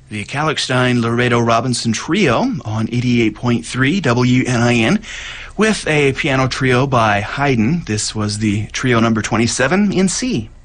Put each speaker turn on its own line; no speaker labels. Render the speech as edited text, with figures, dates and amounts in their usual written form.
The Kallichstein Laredo Robinson Trio on 88.3 WNIN with a piano trio by Haydn. This was the trio number 27 in C.